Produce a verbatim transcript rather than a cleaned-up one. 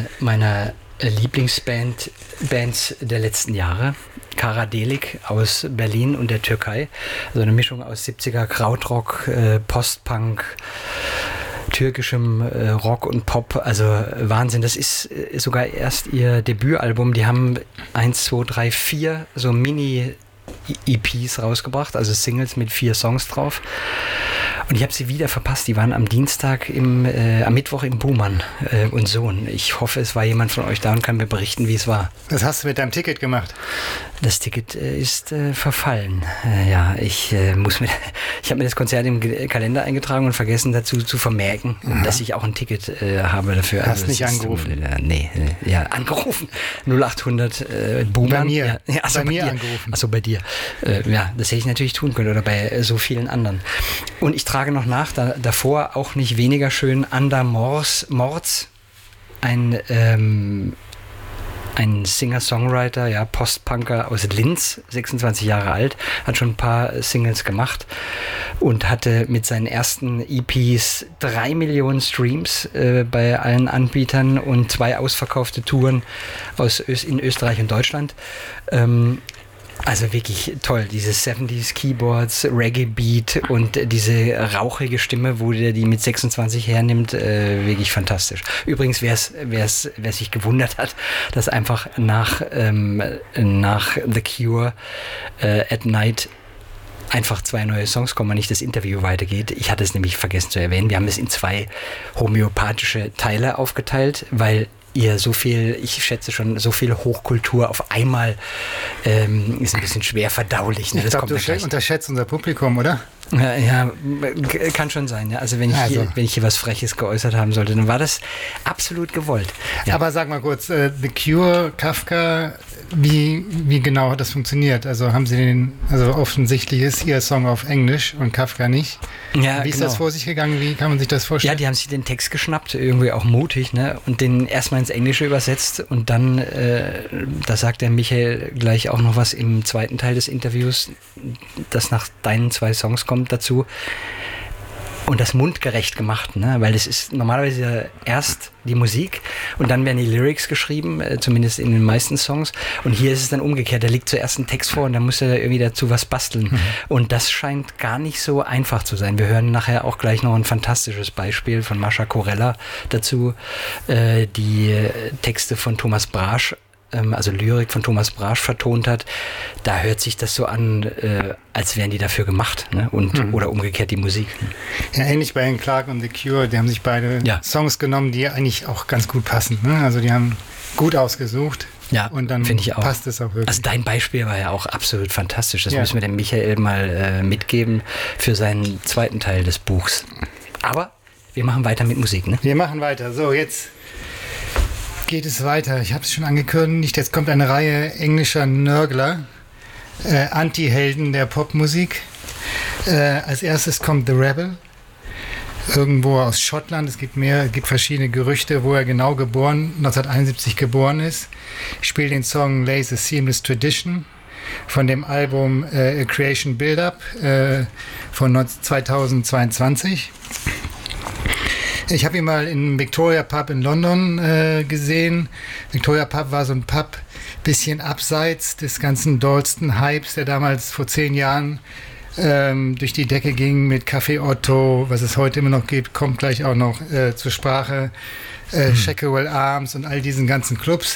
eine meiner Lieblingsband Bands der letzten Jahre. Karadelik aus Berlin und der Türkei. Also eine Mischung aus siebziger Krautrock, äh, Postpunk, türkischem äh, Rock und Pop. Also Wahnsinn. Das ist äh, sogar erst ihr Debütalbum. Die haben eins, zwei, drei, vier so Mini-E Ps rausgebracht, also Singles mit vier Songs drauf. Und ich habe sie wieder verpasst. Die waren am Dienstag, im, äh, am Mittwoch im Buhmann äh, und Sohn. Ich hoffe, es war jemand von euch da und kann mir berichten, wie es war. Was hast du mit deinem Ticket gemacht? Das Ticket äh, ist äh, verfallen. Äh, ja, ich äh, muss mir, ich habe mir das Konzert im G- Kalender eingetragen und vergessen dazu zu vermerken, Aha. dass ich auch ein Ticket äh, habe dafür. Hast also, nicht angerufen? Ist, äh, nee, äh, ja, angerufen. null acht hundert äh, Buhmann. Bei mir, ja, ja, achso, bei, bei mir dir. angerufen. Achso, bei dir. Äh, ja, das hätte ich natürlich tun können oder bei äh, so vielen anderen. Und ich trage noch nach, da, davor auch nicht weniger schön, Ander Mords, Mords ein ähm, ein Singer-Songwriter, ja, Postpunker aus Linz, sechsundzwanzig Jahre alt, hat schon ein paar Singles gemacht und hatte mit seinen ersten E Ps drei Millionen Streams äh, bei allen Anbietern und zwei ausverkaufte Touren aus Ö- in Österreich und Deutschland. Ähm, Also wirklich toll, diese siebziger Keyboards, Reggae-Beat und diese rauchige Stimme, wo der die mit sechsundzwanzig hernimmt, äh, wirklich fantastisch. Übrigens, wer sich gewundert hat, dass einfach nach, ähm, nach The Cure äh, At Night einfach zwei neue Songs kommen, nicht das Interview weitergeht. Ich hatte es nämlich vergessen zu erwähnen. Wir haben es in zwei homöopathische Teile aufgeteilt, weil ihr so viel, ich schätze schon, so viel Hochkultur auf einmal ähm, ist ein bisschen schwer verdaulich. Ne? Ich glaube, du sch- unterschätzt unser Publikum, oder? Ja, ja, kann schon sein. Ja. Also, wenn ich, also. Hier, wenn ich hier was Freches geäußert haben sollte, dann war das absolut gewollt. Ja. Aber sag mal kurz, äh, The Cure, Kafka, wie, wie genau hat das funktioniert? Also haben sie den, also offensichtlich ist ihr Song auf Englisch und Kafka nicht. Ja, wie ist genau. das vor sich gegangen? Wie kann man sich das vorstellen? Ja, die haben sich den Text geschnappt, irgendwie auch mutig, ne? Und den erstmal ins Englische übersetzt und dann, äh, da sagt der Michael gleich auch noch was im zweiten Teil des Interviews, das nach deinen zwei Songs kommt dazu und das mundgerecht gemacht, ne? Weil es ist normalerweise erst die Musik und dann werden die Lyrics geschrieben, äh, zumindest in den meisten Songs, und hier ist es dann umgekehrt, da liegt zuerst ein Text vor und dann muss er irgendwie dazu was basteln mhm. und das scheint gar nicht so einfach zu sein. Wir hören nachher auch gleich noch ein fantastisches Beispiel von Mascha Corella dazu, äh, die äh, Texte von Thomas Brasch, also Lyrik von Thomas Brasch vertont hat, da hört sich das so an, äh, als wären die dafür gemacht, ne? Und, mhm. oder umgekehrt die Musik. Ja, ähnlich bei Ian Clark und The Cure, die haben sich beide ja. Songs genommen, die eigentlich auch ganz gut passen, ne? Also die haben gut ausgesucht. Ja, und dann ich auch. passt es auch wirklich. Also dein Beispiel war ja auch absolut fantastisch. Das ja. müssen wir dem Michael mal äh, mitgeben für seinen zweiten Teil des Buchs. Aber wir machen weiter mit Musik, ne? Wir machen weiter. So, jetzt geht es weiter. Ich habe es schon angekündigt. Jetzt kommt eine Reihe englischer Nörgler, äh, Anti-Helden der Popmusik. Äh, als erstes kommt The Rebel, irgendwo aus Schottland. Es gibt mehr, es gibt verschiedene Gerüchte, wo er genau geboren, neunzehnhunderteinundsiebzig geboren ist. Ich spiele den Song Lay the Seamless Tradition von dem Album äh, A Creation Build-Up äh, von zweitausendzweiundzwanzig. Ich habe ihn mal im Victoria Pub in London äh, gesehen. Victoria Pub war so ein Pub, bisschen abseits des ganzen Dalston-Hypes, der damals vor zehn Jahren ähm, durch die Decke ging mit Café Otto, was es heute immer noch gibt, kommt gleich auch noch äh, zur Sprache. Äh, mhm. Shacklewell Arms und all diesen ganzen Clubs.